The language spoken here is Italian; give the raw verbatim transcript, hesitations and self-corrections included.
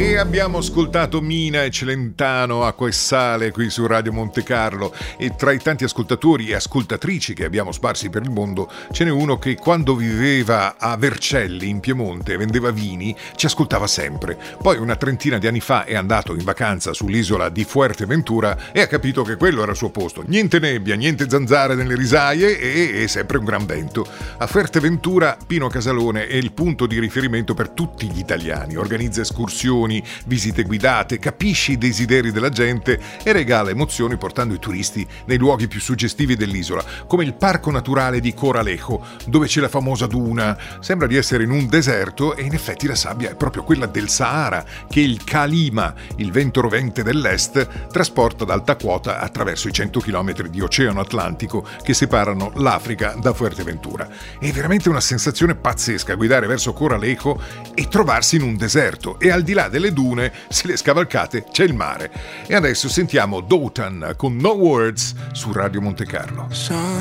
E abbiamo ascoltato Mina e Celentano, Acqua e Sale, qui su Radio Monte Carlo. E tra i tanti ascoltatori e ascoltatrici che abbiamo sparsi per il mondo, ce n'è uno che quando viveva a Vercelli in Piemonte e vendeva vini ci ascoltava sempre. Poi una trentina di anni fa è andato in vacanza sull'isola di Fuerteventura e ha capito che quello era il suo posto. Niente nebbia, niente zanzare nelle risaie e, e sempre un gran vento. A Fuerteventura Pino Casalone è il punto di riferimento per tutti gli italiani. Organizza escursioni, visite guidate, capisce i desideri della gente e regala emozioni portando i turisti nei luoghi più suggestivi dell'isola, come il parco naturale di Coralejo, dove c'è la famosa duna. Sembra di essere in un deserto e in effetti la sabbia è proprio quella del Sahara che il Calima, il vento rovente dell'est, trasporta ad alta quota attraverso i cento chilometri di oceano Atlantico che separano l'Africa da Fuerteventura. È veramente una sensazione pazzesca guidare verso Coralejo e trovarsi in un deserto e al di là delle dune, se le scavalcate, c'è il mare. E adesso sentiamo Dotan con No Words su Radio Monte Carlo.